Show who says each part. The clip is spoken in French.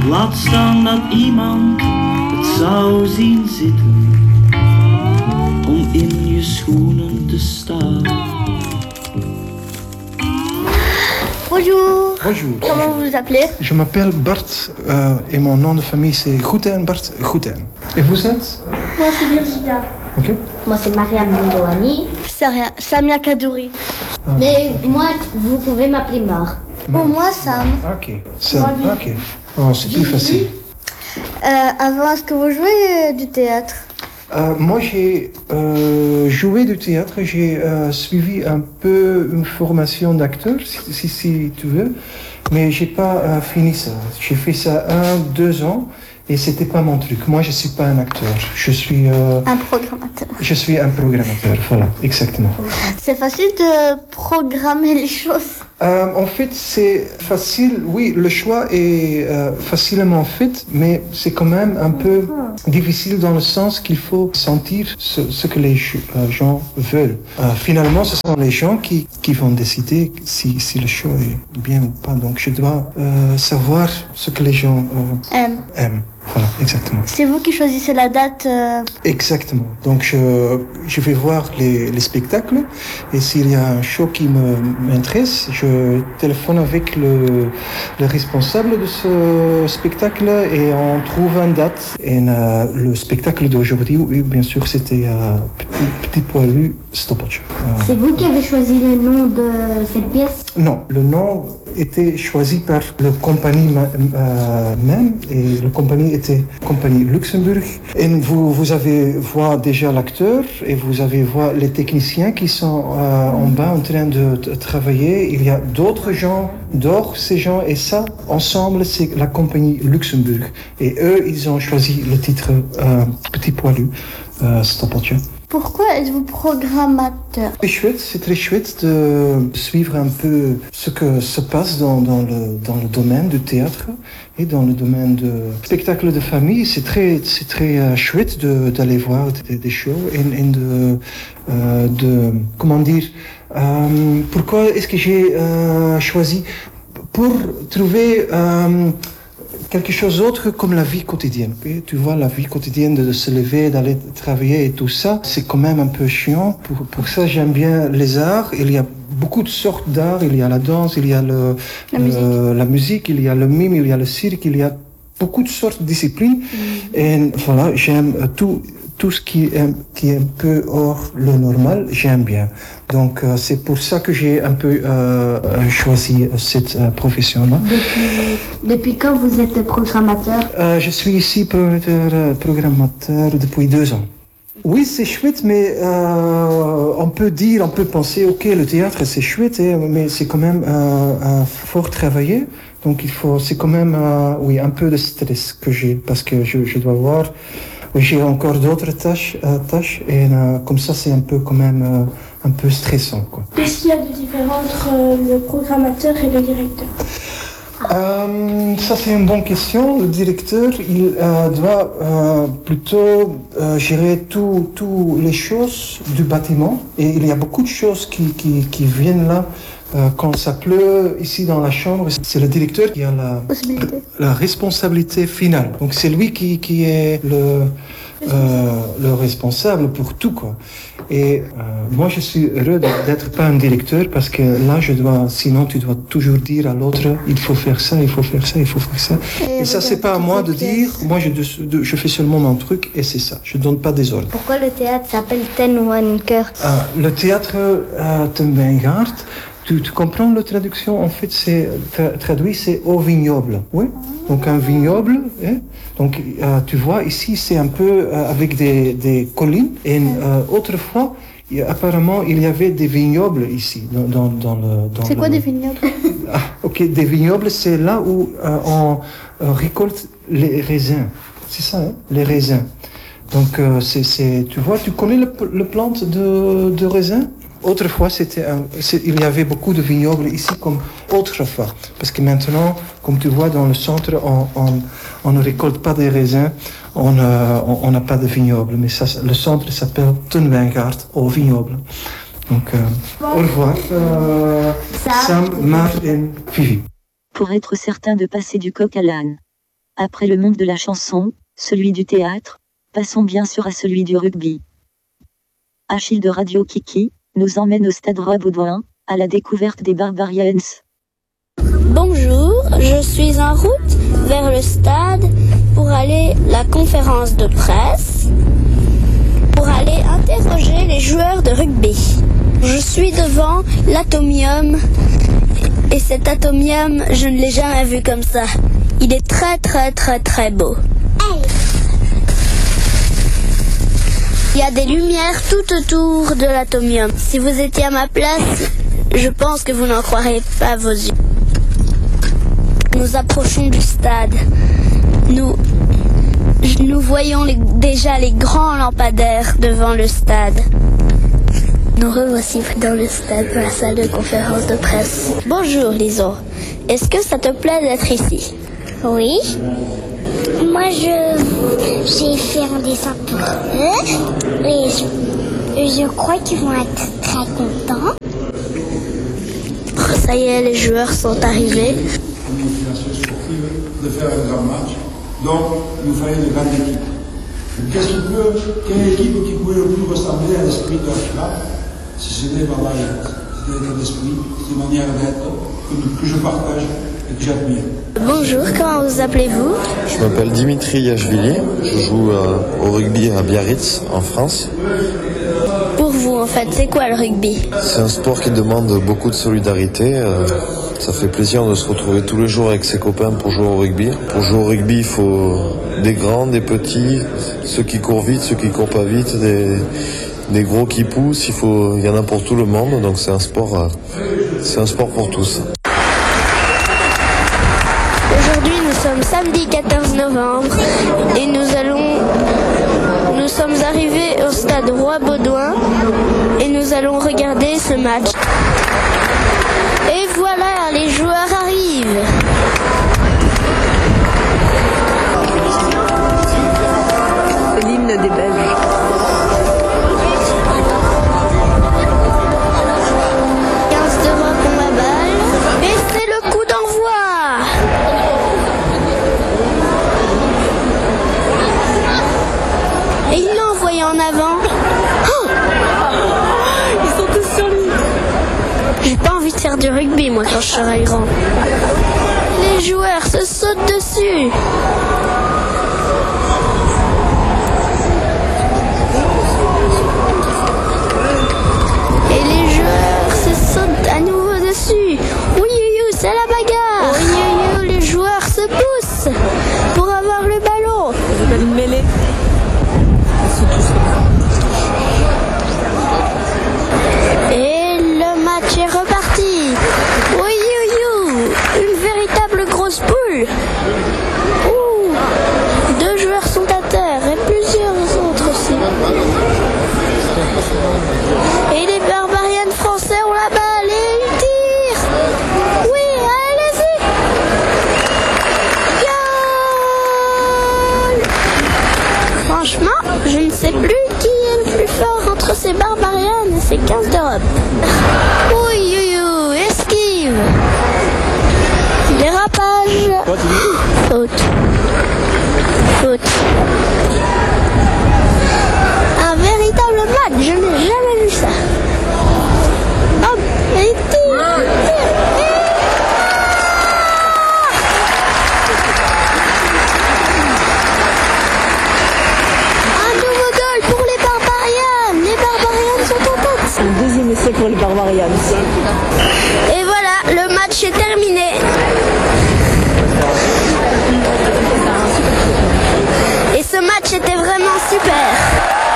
Speaker 1: Laat staan dat iemand het zou zien zitten om in je schoenen te staan.
Speaker 2: Bonjour.
Speaker 3: Bonjour.
Speaker 2: Comment vous vous appelez?
Speaker 3: Je m'appelle Bart et mon nom de famille c'est Gouten, Bart Gouten. Et vous êtes?
Speaker 4: Moi c'est Virginia.
Speaker 3: Ok.
Speaker 4: Moi c'est Mariam Bindouani.
Speaker 2: C'est rien. Samia Kadouri.
Speaker 4: Mais moi, vous pouvez m'appeler Mar.
Speaker 2: Pour moi, Sam.
Speaker 3: Ok. Sam. Ok. Oh, c'est plus facile.
Speaker 2: Avant, est-ce que vous jouez du théâtre?
Speaker 3: Moi, j'ai joué du théâtre. J'ai suivi un peu une formation d'acteur, si tu veux, mais j'ai pas fini ça. J'ai fait ça 1-2 ans. Et c'était pas mon truc. Moi, je suis pas un acteur. Je suis
Speaker 2: un programmateur.
Speaker 3: Je suis un programmateur. Voilà, exactement.
Speaker 2: C'est facile de programmer les choses.
Speaker 3: En fait, c'est facile. Oui, le choix est facilement fait, mais c'est quand même un peu difficile dans le sens qu'il faut sentir ce que les gens veulent. Finalement, ce sont les gens qui vont décider si le choix est bien ou pas. Donc, je dois savoir ce que les gens aiment. Voilà, exactement.
Speaker 2: C'est vous qui choisissez la date
Speaker 3: Exactement. Donc, je vais voir les spectacles et s'il y a un show qui m'intéresse, je téléphone avec le responsable de ce spectacle et on trouve une date. Et le spectacle d'aujourd'hui, oui, bien sûr, c'était Petit Poilu Stoppage.
Speaker 4: C'est vous qui avez choisi le nom de cette pièce?
Speaker 3: Non, le nom était choisi par la compagnie même et la compagnie était compagnie Luxembourg. Et vous avez vu déjà l'acteur et vous avez vu les techniciens qui sont en bas en train de travailler. Il y a d'autres gens, ces gens et ça, ensemble, c'est la compagnie Luxembourg. Et eux, ils ont choisi le titre Petit Poilu Stoppeltje.
Speaker 2: Pourquoi êtes-vous programmateur?
Speaker 3: C'est très chouette de suivre un peu ce que se passe dans le domaine du théâtre et dans le domaine du spectacle de famille. C'est très chouette d'aller voir des shows et de comment dire, pourquoi est-ce que j'ai choisi pour trouver quelque chose d'autre comme la vie quotidienne. Okay? Tu vois, la vie quotidienne de se lever, d'aller travailler et tout ça, c'est quand même un peu chiant. Pour ça, j'aime bien les arts. Il y a beaucoup de sortes d'art. Il y a la danse, il y a la musique, il y a le mime, il y a le cirque, il y a beaucoup de sortes de disciplines. Et voilà, j'aime tout ce qui est un peu hors le normal, j'aime bien. Donc c'est pour ça que j'ai un peu choisi cette profession-là.
Speaker 4: Depuis quand vous êtes programmateur?
Speaker 3: Je suis ici programmateur depuis 2 ans. Oui, c'est chouette, mais on peut penser, ok, le théâtre c'est chouette, mais c'est quand même fort travailler. Donc c'est quand même, oui, un peu de stress que j'ai, parce que je dois voir. J'ai encore d'autres tâches et comme ça c'est un peu quand même un peu stressant, quoi.
Speaker 4: Qu'est-ce qu'il y a de différent entre le programmateur et le directeur?
Speaker 3: Ça c'est une bonne question. Le directeur il doit plutôt gérer toutes les choses du bâtiment et il y a beaucoup de choses qui viennent là. Quand ça pleut ici dans la chambre, c'est le directeur qui a la responsabilité finale. Donc c'est lui qui est le responsable pour tout, quoi. Et moi je suis heureux d'être pas un directeur parce que là sinon tu dois toujours dire à l'autre il faut faire ça, il faut faire ça, il faut faire ça. Et ça c'est pas à moi de dire. Moi je fais seulement mon truc et c'est ça. Je donne pas des ordres.
Speaker 2: Pourquoi le théâtre s'appelle Ten Wankert?
Speaker 3: Le théâtre Ten Wijngaard. Tu comprends la traduction? En fait, c'est traduit, c'est au vignoble. Oui. Donc un vignoble. Donc tu vois ici, c'est un peu avec des collines. Et autrefois, apparemment, il y avait des vignobles ici dans
Speaker 2: c'est quoi des vignobles?
Speaker 3: Ok, des vignobles, c'est là où on récolte les raisins. C'est ça, les raisins. Donc tu vois, tu connais le plante de raisin? Autrefois, il y avait beaucoup de vignobles ici comme autrefois. Parce que maintenant, comme tu vois dans le centre, on ne récolte pas des raisins, on n'a pas de vignoble. Mais ça, le centre s'appelle Ten Wijngaard, au vignoble. Donc, au revoir. Sam, Mar et Vivi.
Speaker 5: Pour être certain de passer du coq à l'âne. Après le monde de la chanson, celui du théâtre, passons bien sûr à celui du rugby. Achille de Radio Kiki nous emmène au stade Roi-Baudouin, à la découverte des Barbarians.
Speaker 6: Bonjour, je suis en route vers le stade pour aller à la conférence de presse, pour aller interroger les joueurs de rugby. Je suis devant l'Atomium et cet Atomium, je ne l'ai jamais vu comme ça. Il est très très très très beau. Il y a des lumières tout autour de l'Atomium. Si vous étiez à ma place, je pense que vous n'en croirez pas vos yeux. Nous approchons du stade. Nous voyons déjà les grands lampadaires devant le stade. Nous revoici dans le stade, dans la salle de conférence de presse. Bonjour Lison, est-ce que ça te plaît d'être ici?
Speaker 7: Oui. Moi, j'ai fait un dessin pour eux et je crois qu'ils vont être très contents.
Speaker 6: Ça y est, les joueurs sont arrivés.
Speaker 8: Une motivation sportive de faire un grand match, donc il nous fallait une grande équipe. Quelle équipe qui pouvait le plus ressembler à l'esprit de Hachla, si ce n'est Barbarians? C'était l'état d'esprit, c'était une manière d'être que je partage et que j'admire.
Speaker 6: Bonjour, comment vous appelez-vous?
Speaker 9: Je m'appelle Dimitri Yachvili, je joue au rugby à Biarritz, en France.
Speaker 6: Pour vous, en fait, c'est quoi le rugby?
Speaker 9: C'est un sport qui demande beaucoup de solidarité. Ça fait plaisir de se retrouver tous les jours avec ses copains pour jouer au rugby. Pour jouer au rugby, il faut des grands, des petits, ceux qui courent vite, ceux qui courent pas vite, des gros qui poussent. Il y en a pour tout le monde, donc c'est un sport pour tous.
Speaker 6: Aujourd'hui, nous sommes samedi 14 novembre et nous sommes arrivés au stade Roi-Baudouin et nous allons regarder ce match. Et voilà, les joueurs arrivent.
Speaker 10: C'est l'hymne des Belges.
Speaker 6: En avant. Oh, ils sont tous sur lui. J'ai pas envie de faire du rugby moi quand je serai grand. Les joueurs se sautent dessus. Et les joueurs se sautent à nouveau dessus. Oui, c'est la bagarre. Oui, les joueurs se poussent pour avoir le ballon.
Speaker 10: Vous avez une mêlée.
Speaker 6: Et le match est reparti. Oui, une véritable grosse poule. Ouh, 2 joueurs sont à terre et plusieurs autres aussi. Et les Barbarians français ont la balle et ils tirent. Oui, allez-y. Goal. Franchement, je ne sais plus qui est le plus fort entre ces Barbarians et ces 15 d'Europe. Oui, esquive. Dérapage. Faute. Un véritable match, je n'ai jamais vu ça. Hop, et tire.
Speaker 10: C'est le deuxième essai pour les Barbarians.
Speaker 6: Et voilà, le match est terminé.